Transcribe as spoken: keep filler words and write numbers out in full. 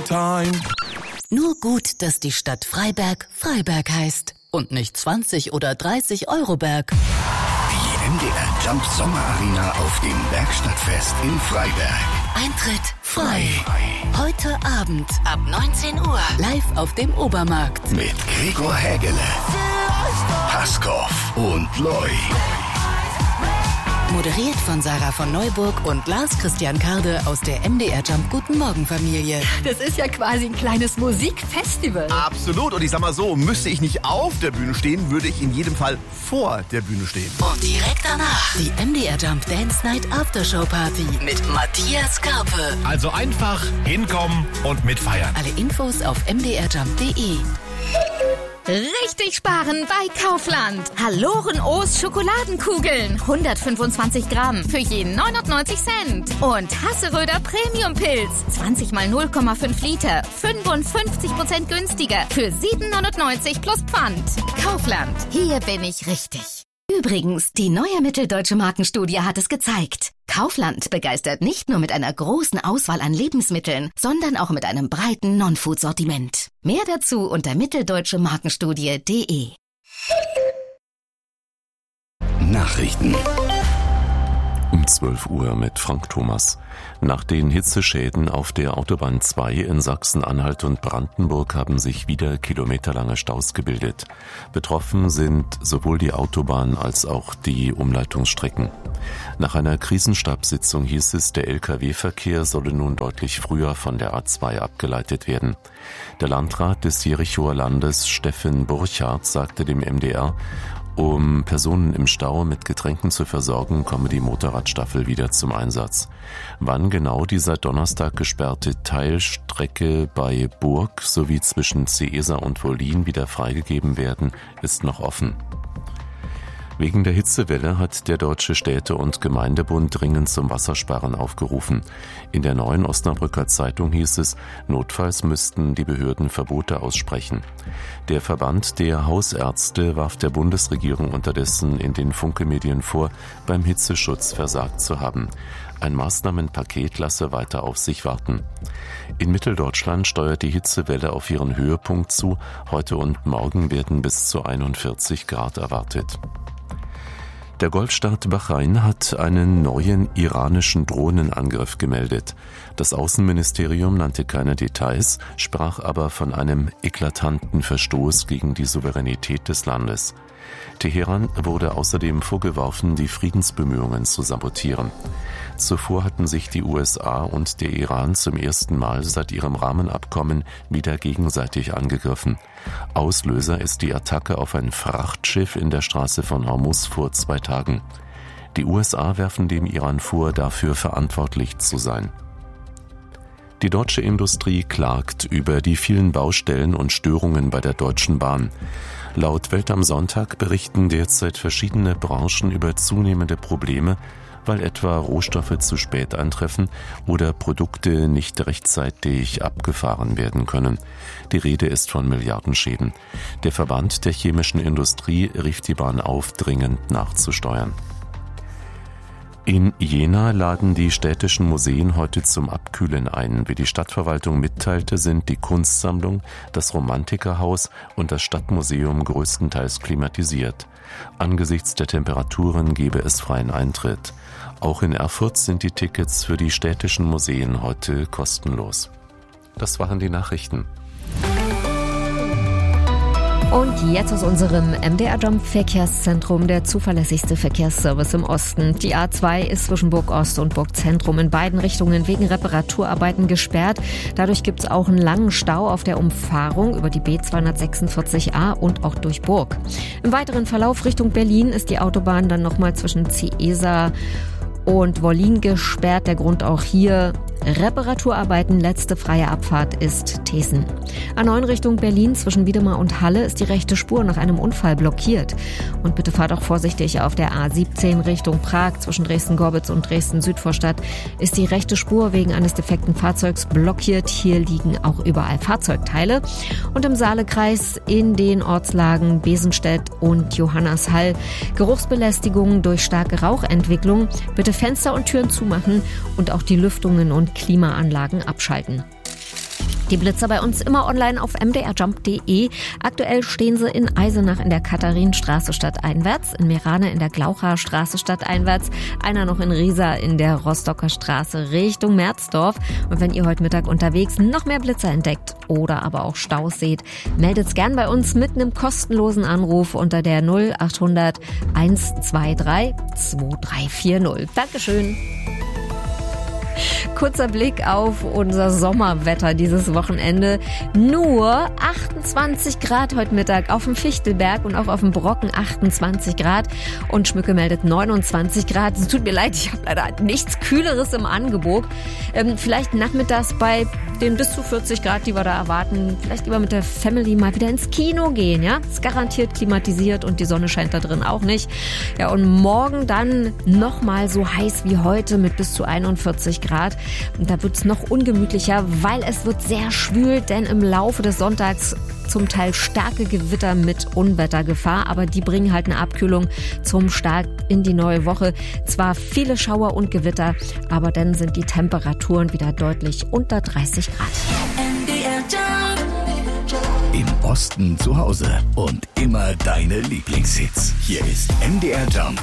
time. Nur gut, dass die Stadt Freiberg Freiberg heißt und nicht zwanzig oder dreißig Euroberg. Die M D R Jump Sommerarena auf dem Werkstattfest in Freiberg. Eintritt frei. Heute Abend ab neunzehn Uhr live auf dem Obermarkt. Mit Gregor Hägele, Paskov und Loy. Moderiert von Sarah von Neuburg und Lars Christian Karde aus der M D R Jump Guten Morgen Familie. Das ist ja quasi ein kleines Musikfestival. Absolut. Und ich sag mal so, müsste ich nicht auf der Bühne stehen, würde ich in jedem Fall vor der Bühne stehen. Und direkt danach die M D R Jump Dance Night Aftershow Party mit Matthias Karpe. Also einfach hinkommen und mitfeiern. Alle Infos auf m d r jump punkt d e. Richtig sparen bei Kaufland. Halloren O's Schokoladenkugeln. hundertfünfundzwanzig Gramm für jeden neunundneunzig Cent. Und Hasseröder Premium Pilz. zwanzig mal null Komma fünf Liter. fünfundfünfzig Prozent günstiger. Für sieben neunundneunzig plus Pfand. Kaufland. Hier bin ich richtig. Übrigens, die neue mitteldeutsche Markenstudie hat es gezeigt. Kaufland begeistert nicht nur mit einer großen Auswahl an Lebensmitteln, sondern auch mit einem breiten Non-Food-Sortiment. Mehr dazu unter mitteldeutsche Markenstudie punkt de. Nachrichten. Um zwölf Uhr mit Frank Thomas. Nach den Hitzeschäden auf der Autobahn zwei in Sachsen-Anhalt und Brandenburg haben sich wieder kilometerlange Staus gebildet. Betroffen sind sowohl die Autobahn als auch die Umleitungsstrecken. Nach einer Krisenstabssitzung hieß es, der L K W-Verkehr solle nun deutlich früher von der A zwei abgeleitet werden. Der Landrat des Jerichoer Landes, Steffen Burchardt, sagte dem M D R, um Personen im Stau mit Getränken zu versorgen, komme die Motorradstaffel wieder zum Einsatz. Wann genau die seit Donnerstag gesperrte Teilstrecke bei Burg sowie zwischen Ceesa und Wollin wieder freigegeben werden, ist noch offen. Wegen der Hitzewelle hat der Deutsche Städte- und Gemeindebund dringend zum Wassersparen aufgerufen. In der Neuen Osnabrücker Zeitung hieß es, notfalls müssten die Behörden Verbote aussprechen. Der Verband der Hausärzte warf der Bundesregierung unterdessen in den Funke-Medien vor, beim Hitzeschutz versagt zu haben. Ein Maßnahmenpaket lasse weiter auf sich warten. In Mitteldeutschland steuert die Hitzewelle auf ihren Höhepunkt zu. Heute und morgen werden bis zu einundvierzig Grad erwartet. Der Golfstaat Bahrain hat einen neuen iranischen Drohnenangriff gemeldet. Das Außenministerium nannte keine Details, sprach aber von einem eklatanten Verstoß gegen die Souveränität des Landes. Teheran wurde außerdem vorgeworfen, die Friedensbemühungen zu sabotieren. Zuvor hatten sich die U S A und der Iran zum ersten Mal seit ihrem Rahmenabkommen wieder gegenseitig angegriffen. Auslöser ist die Attacke auf ein Frachtschiff in der Straße von Hormuz vor zwei Tagen. Die U S A werfen dem Iran vor, dafür verantwortlich zu sein. Die deutsche Industrie klagt über die vielen Baustellen und Störungen bei der Deutschen Bahn. Laut Welt am Sonntag berichten derzeit verschiedene Branchen über zunehmende Probleme, weil etwa Rohstoffe zu spät eintreffen oder Produkte nicht rechtzeitig abgefahren werden können. Die Rede ist von Milliardenschäden. Der Verband der chemischen Industrie rief die Bahn auf, dringend nachzusteuern. In Jena laden die städtischen Museen heute zum Abkühlen ein. Wie die Stadtverwaltung mitteilte, sind die Kunstsammlung, das Romantikerhaus und das Stadtmuseum größtenteils klimatisiert. Angesichts der Temperaturen gebe es freien Eintritt. Auch in Erfurt sind die Tickets für die städtischen Museen heute kostenlos. Das waren die Nachrichten. Und jetzt aus unserem M D R Jump Verkehrszentrum, der zuverlässigste Verkehrsservice im Osten. Die A zwei ist zwischen Burg Ost und Burg Zentrum in beiden Richtungen wegen Reparaturarbeiten gesperrt. Dadurch gibt es auch einen langen Stau auf der Umfahrung über die B zweihundertsechsundvierzig a und auch durch Burg. Im weiteren Verlauf Richtung Berlin ist die Autobahn dann nochmal zwischen Ceesa und Wollin gesperrt. Der Grund auch hier Reparaturarbeiten. Letzte freie Abfahrt ist Thesen. A neun Richtung Berlin zwischen Wiedemar und Halle ist die rechte Spur nach einem Unfall blockiert. Und bitte fahrt auch vorsichtig auf der A siebzehn Richtung Prag zwischen Dresden-Gorbitz und Dresden-Südvorstadt ist die rechte Spur wegen eines defekten Fahrzeugs blockiert. Hier liegen auch überall Fahrzeugteile. Und im Saalekreis in den Ortslagen Besenstedt und Johannashall Geruchsbelästigungen durch starke Rauchentwicklung. Bitte Fenster und Türen zumachen und auch die Lüftungen und Klimaanlagen abschalten. Die Blitzer bei uns immer online auf m d r jump punkt d e. Aktuell stehen sie in Eisenach in der Katharinenstraße stadteinwärts, in Meerane in der Glaucher Straße stadteinwärts, einer noch in Riesa in der Rostocker Straße Richtung Merzdorf. Und wenn ihr heute Mittag unterwegs noch mehr Blitzer entdeckt oder aber auch Staus seht, meldet's gern bei uns mit einem kostenlosen Anruf unter der null acht hundert eins zwei drei zwei drei vier null. Dankeschön. Kurzer Blick auf unser Sommerwetter dieses Wochenende. Nur achtundzwanzig Grad heute Mittag auf dem Fichtelberg und auch auf dem Brocken achtundzwanzig Grad. Und Schmücke meldet neunundzwanzig Grad. Es tut mir leid, ich habe leider nichts Kühleres im Angebot. Ähm, vielleicht nachmittags bei den bis zu vierzig Grad, die wir da erwarten, vielleicht lieber mit der Family mal wieder ins Kino gehen, ja? Ist garantiert klimatisiert und die Sonne scheint da drin auch nicht. Ja, und morgen dann nochmal so heiß wie heute mit bis zu einundvierzig Grad. Und da wird's noch ungemütlicher, weil es wird sehr schwül, denn im Laufe des Sonntags zum Teil starke Gewitter mit Unwettergefahr, aber die bringen halt eine Abkühlung zum Start in die neue Woche. Zwar viele Schauer und Gewitter, aber dann sind die Temperaturen wieder deutlich unter dreißig Grad. Im Osten zu Hause und immer deine Lieblingshits. Hier ist M D R Jump